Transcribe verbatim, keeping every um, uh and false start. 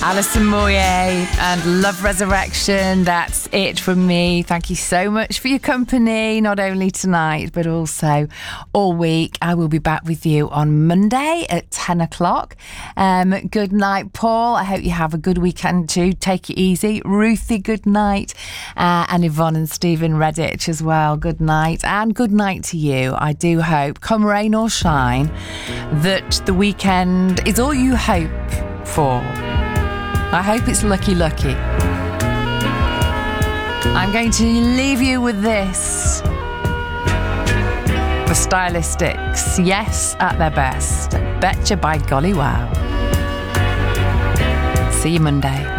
Alison Moyet and Love Resurrection. That's it from me. Thank you so much for your company, not only tonight, but also all week. I will be back with you on Monday at ten o'clock. Um, good night, Paul. I hope you have a good weekend too. Take it easy. Ruthie, good night. Uh, and Yvonne and Stephen Redditch as well. Good night. And good night to you. I do hope, come rain or shine, that the weekend is all you hope for. I hope it's lucky, lucky. I'm going to leave you with this. The Stylistics, yes, at their best. Betcha by golly wow. See you Monday.